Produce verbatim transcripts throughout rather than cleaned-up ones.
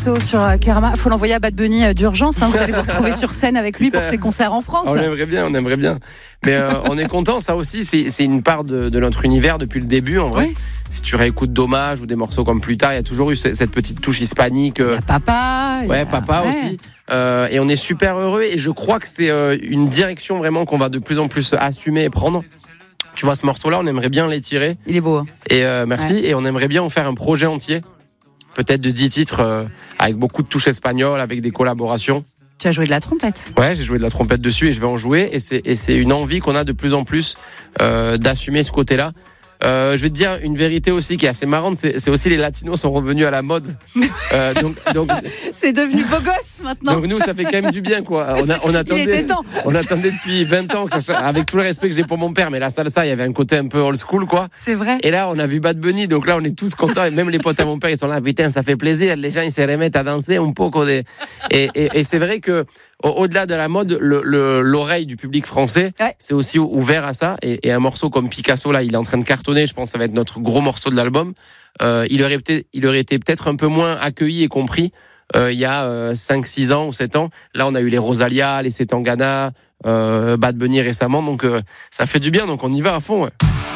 Picasso sur Karma. Il faut l'envoyer à Bad Bunny euh, d'urgence. Hein. Vous allez vous retrouver sur scène avec lui pour ses concerts en France. On aimerait bien, on aimerait bien. Mais euh, on est content, ça aussi, c'est, c'est une part de, de notre univers depuis le début, en vrai. Oui. Si tu réécoutes Dommage ou des morceaux comme Plus tard, il y a toujours eu cette petite touche hispanique. Euh... Il y a Papa. Ouais, a... Papa ouais. aussi. Euh, et on est super heureux. Et je crois que c'est euh, une direction vraiment qu'on va de plus en plus assumer et prendre. Tu vois, ce morceau-là, on aimerait bien l'étirer. Il est beau. Hein. Et euh, merci. Ouais. Et on aimerait bien en faire un projet entier. Peut-être de dix titres euh, avec beaucoup de touches espagnoles, avec des collaborations. Tu as joué de la trompette. Ouais, j'ai joué de la trompette dessus et je vais en jouer. Et c'est, et c'est une envie qu'on a de plus en plus euh, d'assumer ce côté-là. Euh, je vais te dire une vérité aussi qui est assez marrante, c'est, c'est aussi les latinos sont revenus à la mode. Euh, donc, donc, c'est devenu beau gosse maintenant. Donc nous, ça fait quand même du bien, quoi. On, a, on attendait, on attendait depuis vingt ans, que ça, avec tout le respect que j'ai pour mon père, mais la salsa, il y avait un côté un peu old school, quoi. C'est vrai. Et là, on a vu Bad Bunny, donc là, on est tous contents. Et même les potes à mon père, ils sont là, putain, ça fait plaisir. Les gens, ils se remettent à danser un peu. Et, et, et c'est vrai que au-delà de la mode, le, le, l'oreille du public français, ouais. c'est aussi ouvert à ça. Et, et un morceau comme Picasso, là, il est en train de cartonner. Je pense que ça va être notre gros morceau de l'album. Euh, il, aurait été, il aurait été peut-être un peu moins accueilli et compris euh, il y a euh, cinq six ans ou sept ans. Là, on a eu les Rosalia, les Setangana, euh, Bad Bunny récemment. Donc, euh, ça fait du bien. Donc, on y va à fond. Ouais.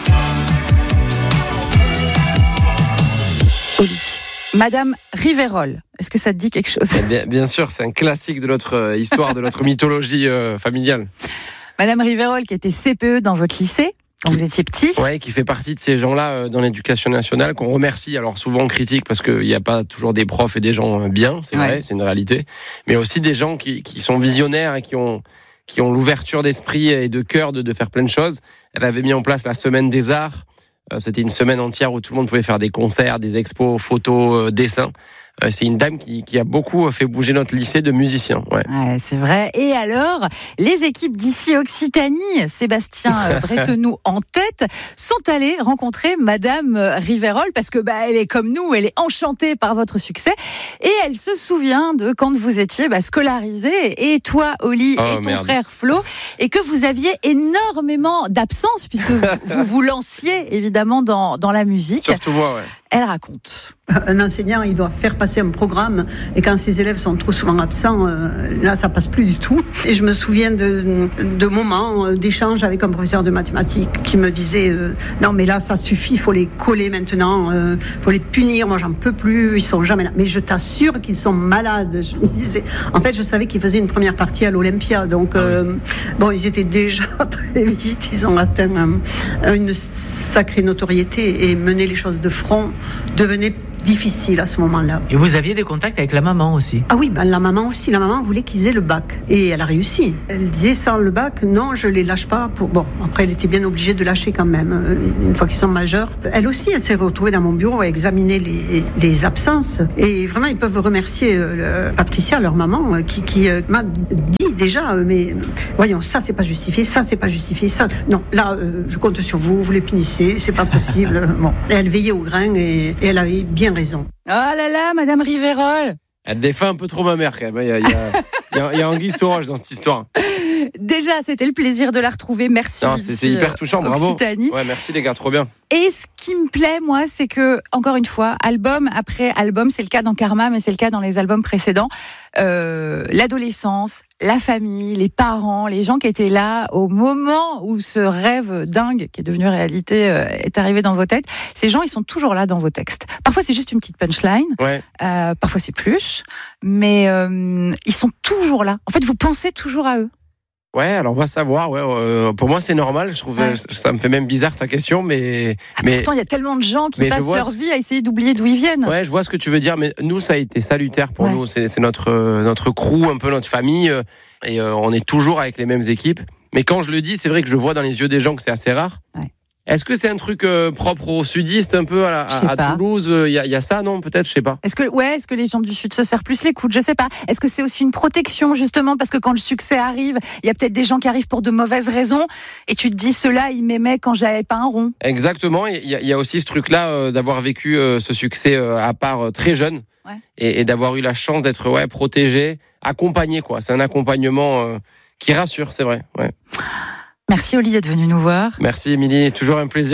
Oli. Madame Riverol, est-ce que ça te dit quelque chose ? bien, bien sûr, c'est un classique de notre euh, histoire, de notre mythologie euh, familiale. Madame Riverol qui était C P E dans votre lycée quand qui, vous étiez petit. Oui, qui fait partie de ces gens-là euh, dans l'éducation nationale qu'on remercie. Alors souvent on critique parce qu'il n'y a pas toujours des profs et des gens bien, c'est ouais. vrai, c'est une réalité. Mais aussi des gens qui, qui sont visionnaires et qui ont, qui ont l'ouverture d'esprit et de cœur de, de faire plein de choses. Elle avait mis en place la semaine des arts. C'était une semaine entière où tout le monde pouvait faire des concerts, des expos, photos, euh, dessins. Euh, c'est une dame qui, qui a beaucoup fait bouger notre lycée de musiciens. Ouais. Ouais, c'est vrai. Et alors, les équipes d'ici Occitanie, Sébastien Bretenoux en tête, sont allées rencontrer Madame Riverol parce que bah, elle est comme nous, elle est enchantée par votre succès et elle se souvient de quand vous étiez bah, scolarisés, et toi, Oli, oh, et ton merde. frère Flo, et que vous aviez énormément d'absence puisque vous vous, vous lanciez évidemment dans, dans la musique. Surtout moi, ouais. Elle raconte. Un enseignant, il doit faire passer un programme et quand ses élèves sont trop souvent absents, euh, là, ça passe plus du tout. Et je me souviens de, de moments d'échange avec un professeur de mathématiques qui me disait euh, non, mais là, ça suffit, il faut les coller maintenant, il euh, faut les punir, moi, j'en peux plus, ils sont jamais là. Mais je t'assure qu'ils sont malades. Je me disais, en fait, je savais qu'ils faisaient une première partie à l'Olympia, donc euh, bon, ils étaient déjà très vite, ils ont atteint euh, une sacrée notoriété et mener les choses de front devenait difficile à ce moment-là. Et vous aviez des contacts avec la maman aussi ? Ah oui, ben la maman aussi. La maman voulait qu'ils aient le bac. Et elle a réussi. Elle disait sans le bac, non, je les lâche pas. Pour... Bon, après, elle était bien obligée de lâcher quand même, une fois qu'ils sont majeurs. Elle aussi, elle s'est retrouvée dans mon bureau à examiner les, les absences. Et vraiment, ils peuvent remercier euh, Patricia, leur maman, qui, qui euh, m'a dit déjà, euh, mais voyons, ça, c'est pas justifié, ça, c'est pas justifié, ça. Non, là, euh, je compte sur vous, vous les punissez, c'est pas possible. Bon. Et elle veillait au grain et, et elle avait bien raison. Oh là là, Madame Riverol. Elle défend un peu trop ma mère, quand même. Il y a, il y a, il y a, il y a Anguille sous roche dans cette histoire. Déjà, c'était le plaisir de la retrouver. Merci. Non, c'est, c'est hyper touchant, bravo. Occitanie. Ouais, merci les gars, trop bien. Et ce qui me plaît, moi, c'est que, encore une fois, album après album, c'est le cas dans Karma, mais c'est le cas dans les albums précédents, euh, l'adolescence, la famille, les parents, les gens qui étaient là au moment où ce rêve dingue qui est devenu réalité euh, est arrivé dans vos têtes, ces gens, ils sont toujours là dans vos textes. Parfois, c'est juste une petite punchline, ouais. euh, parfois c'est plus, mais euh, ils sont toujours là. En fait, vous pensez toujours à eux. Ouais, alors on va savoir. Ouais, euh, pour moi, c'est normal. Je trouve, ouais. Ça me fait même bizarre ta question, mais. Ah, mais pourtant, il y a tellement de gens qui passent vois, leur vie à essayer d'oublier d'où ils viennent. Ouais, je vois ce que tu veux dire, mais nous, ça a été salutaire pour ouais. nous. C'est, c'est notre notre crew, un peu notre famille, et euh, on est toujours avec les mêmes équipes. Mais quand je le dis, c'est vrai que je vois dans les yeux des gens que c'est assez rare. Ouais. Est-ce que c'est un truc euh, propre aux sudistes, un peu à, la, à, à Toulouse ? Il y, y a ça, non ? Peut-être, je sais pas. Est-ce que, ouais, est-ce que les gens du Sud se serrent plus les coudes ? Je sais pas. Est-ce que c'est aussi une protection, justement, parce que quand le succès arrive, il y a peut-être des gens qui arrivent pour de mauvaises raisons, et tu te dis, ceux-là, ils m'aimaient quand j'avais pas un rond. Exactement. Il y, y a aussi ce truc-là euh, d'avoir vécu euh, ce succès euh, à part euh, très jeune, ouais. et, et d'avoir eu la chance d'être ouais, protégé, accompagné, quoi. C'est un accompagnement euh, qui rassure, c'est vrai. Ouais. Merci Oli d'être venu nous voir. Merci Émilie, toujours un plaisir.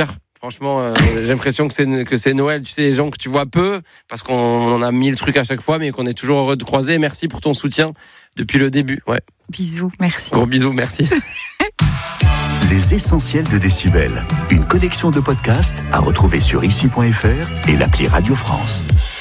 Franchement, euh, j'ai l'impression que c'est, que c'est Noël. Tu sais, les gens que tu vois peu, parce qu'on en a mille trucs à chaque fois, mais qu'on est toujours heureux de croiser. Merci pour ton soutien depuis le début. Ouais. Bisous, merci. Gros bisous, merci. Les essentiels de Décibel, une collection de podcasts à retrouver sur ici point f r et l'appli Radio France.